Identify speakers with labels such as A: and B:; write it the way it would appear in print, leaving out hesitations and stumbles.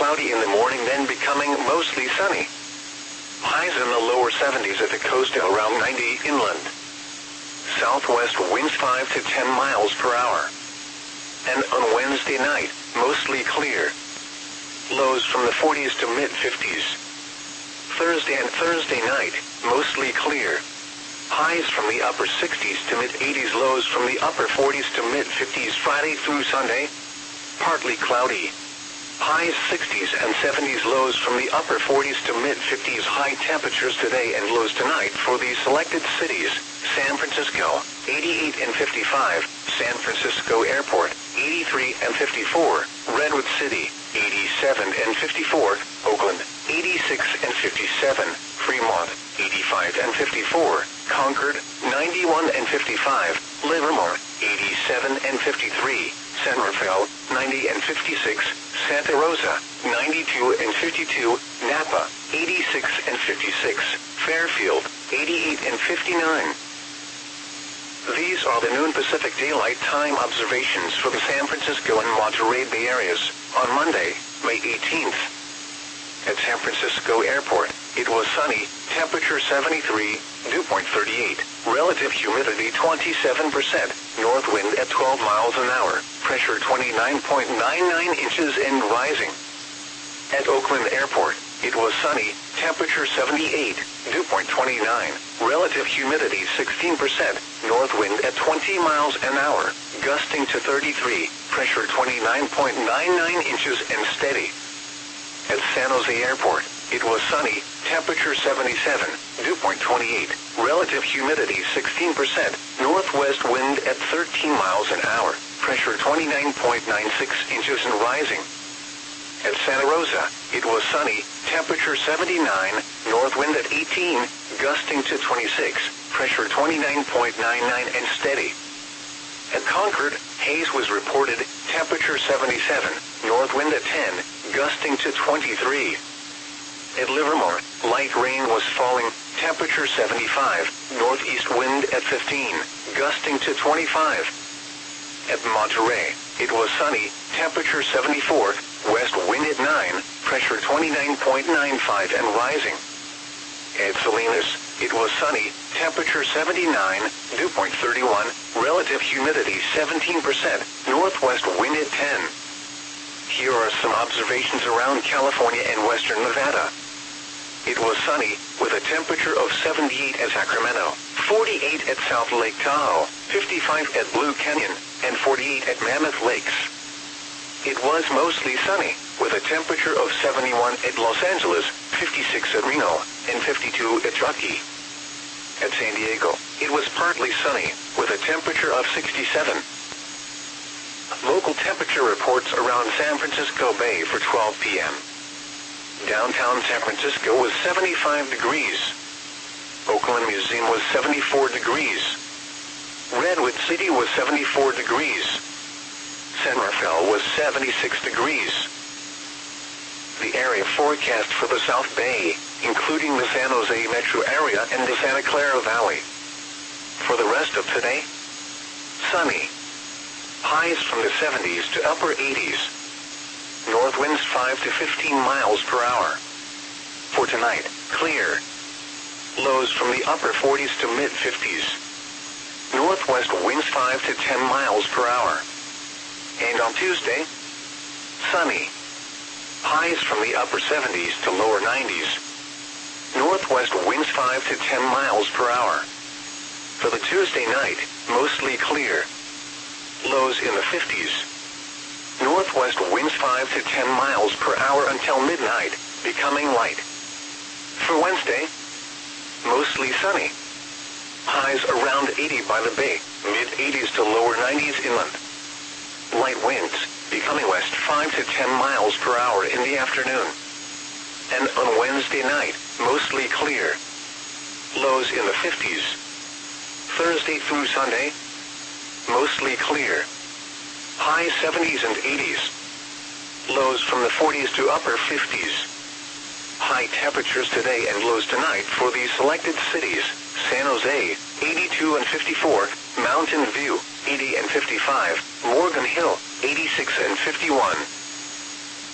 A: cloudy in the morning, then becoming mostly sunny. Highs in the lower 70s at the coast and around 90 inland. Southwest winds 5 to 10 miles per hour. And on Wednesday night, mostly clear. Lows from the 40s to mid-50s. Thursday and Thursday night, mostly clear. Highs from the upper 60s to mid-80s, lows from the upper 40s to mid-50s. Friday through Sunday, partly cloudy. Highs 60s and 70s, lows from the upper 40s to mid-50s. High temperatures today and lows tonight for the selected cities: San Francisco, 88 and 55, San Francisco Airport, 83 and 54, Redwood City, 87 and 54, Oakland, 86 and 57, Fremont, 85 and 54, Concord, 91 and 55, Livermore, 87 and 53, San Rafael, 90 and 56, Santa Rosa, 92 and 52, Napa, 86 and 56, Fairfield, 88 and 59. These are the noon Pacific Daylight Time observations for the San Francisco and Monterey Bay areas on Monday, May 18th. At San Francisco Airport, it was sunny, temperature 73, dew point 38, relative humidity 27%, north wind at 12 miles an hour, pressure 29.99 inches and rising. At Oakland Airport, it was sunny, temperature 78, dew point 29, relative humidity 16%, north wind at 20 miles an hour, gusting to 33, pressure 29.99 inches and steady. At San Jose Airport, it was sunny, temperature 77, dew point 28, relative humidity 16%, northwest wind at 13 miles an hour, pressure 29.96 inches and rising. At Santa Rosa, it was sunny, temperature 79, north wind at 18, gusting to 26, pressure 29.99 and steady. At Concord, haze was reported, temperature 77, north wind at 10, gusting to 23. At Livermore, light rain was falling, temperature 75, northeast wind at 15, gusting to 25. At Monterey, it was sunny, temperature 74, west wind at 9, pressure 29.95 and rising. At Salinas, it was sunny, temperature 79, dew point 31, relative humidity 17%, northwest wind at 10. Here are some observations around California and western Nevada. It was sunny, with a temperature of 78 at Sacramento, 48 at South Lake Tahoe, 55 at Blue Canyon, and 48 at Mammoth Lakes. It was mostly sunny, with a temperature of 71 at Los Angeles, 56 at Reno, and 52 at Truckee. At San Diego, it was partly sunny, with a temperature of 67. Local temperature reports around San Francisco Bay for 12 p.m. Downtown San Francisco was 75 degrees. Oakland Museum was 74 degrees. Redwood City was 74 degrees. San Rafael was 76 degrees. The area forecast for the South Bay, including the San Jose metro area and the Santa Clara Valley. For the rest of today, sunny. Highs from the 70s to upper 80s. North winds 5 to 15 miles per hour. For tonight, clear. Lows from the upper 40s to mid-50s. Northwest winds 5 to 10 miles per hour. And on Tuesday, sunny. Highs from the upper 70s to lower 90s. Northwest winds 5 to 10 miles per hour. For the Tuesday night, mostly clear. Lows in the 50s. Northwest winds 5 to 10 miles per hour until midnight, becoming light. For Wednesday, mostly sunny. Highs around 80 by the bay, mid-80s to lower 90s inland. Light winds, becoming west 5 to 10 miles per hour in the afternoon. And on Wednesday night, mostly clear. Lows in the 50s. Thursday through Sunday, mostly clear. High 70s and 80s. Lows from the 40s to upper 50s. High temperatures today and lows tonight for the selected cities: San Jose, 82 and 54, Mountain View, 80 and 55, Morgan Hill, 86 and 51.